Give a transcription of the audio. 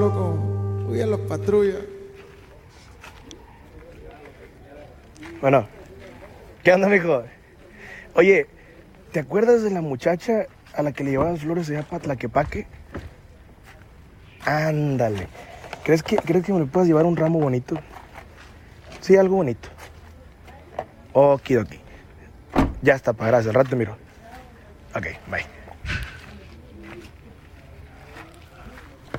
pasó con los patrullas? Bueno, ¿qué onda, mijo? Oye, ¿te acuerdas de la muchacha a la que le llevaban flores allá para Tlaquepaque? Ándale. ¿Crees que me le puedas llevar un ramo bonito? Sí, algo bonito. Okidoki. Ya está, para gracias. Al rato te miro. Ok, bye.